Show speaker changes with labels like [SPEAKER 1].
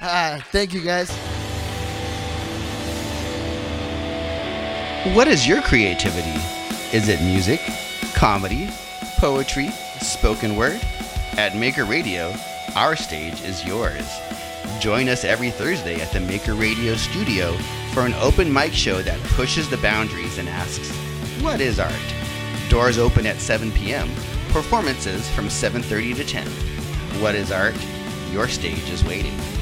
[SPEAKER 1] Thank you, guys.
[SPEAKER 2] What is your creativity? Is it music, comedy, poetry, spoken word? At Maker Radio, our stage is yours. Join us every Thursday at the Maker Radio studio for an open mic show that pushes the boundaries and asks, what is art? Doors open at 7 p.m., performances from 7:30 to 10. What is art? Your stage is waiting.